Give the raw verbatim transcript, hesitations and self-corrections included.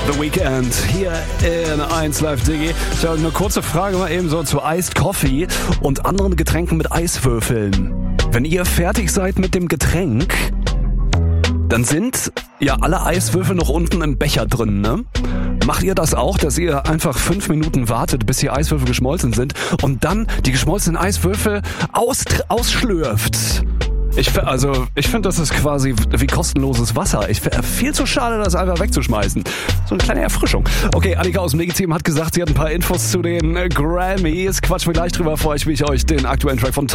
The Weeknd hier in eins Live Digi. Ich habe eine kurze Frage mal eben so zu Iced Coffee und anderen Getränken mit Eiswürfeln. Wenn ihr fertig seid mit dem Getränk, dann sind ja alle Eiswürfel noch unten im Becher drin, ne? Macht ihr das auch, dass ihr einfach fünf Minuten wartet, bis die Eiswürfel geschmolzen sind und dann die geschmolzenen Eiswürfel aus, ausschlürft? Ich, also, ich finde, das ist quasi wie kostenloses Wasser. Ich finde viel zu schade, das einfach wegzuschmeißen. So eine kleine Erfrischung. Okay, Annika aus dem Legitim hat gesagt, sie hat ein paar Infos zu den Grammys. Quatschen wir gleich drüber, bevor ich mich euch den aktuellen Track von